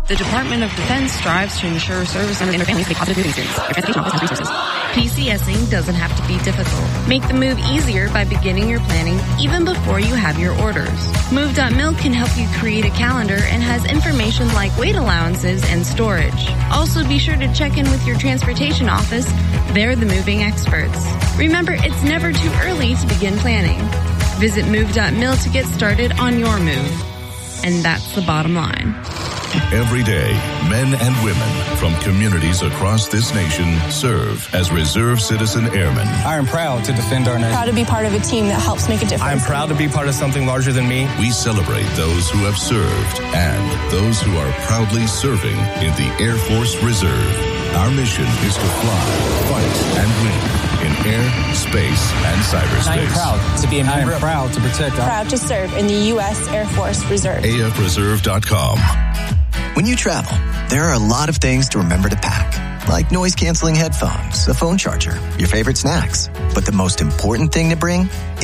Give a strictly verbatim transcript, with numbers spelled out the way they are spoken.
The Department of Defense strives to ensure service members and their families make positive moving experiences. Your transportation office has resources. PCSing doesn't have to be difficult. Make the move easier by beginning your planning even before you have your orders. Move dot mil can help you create a calendar and has information like weight allowances and storage. Also, be sure to check in with your transportation office. They're the moving experts. Remember, it's never too early to begin planning. Visit move dot mil to get started on your move. And that's the bottom line. Every day, men and women from communities across this nation serve as Reserve Citizen Airmen. I am proud to defend our nation. Proud to be part of a team that helps make a difference. I am proud to be part of something larger than me. We celebrate those who have served and those who are proudly serving in the Air Force Reserve. Our mission is to fly, fight, and win in air, space, and cyberspace. I am proud to be a member. I am proud to protect. Proud to serve in the U S Air Force Reserve. A F reserve dot com. When you travel, there are a lot of things to remember to pack, like noise-canceling headphones, a phone charger, your favorite snacks. But the most important thing to bring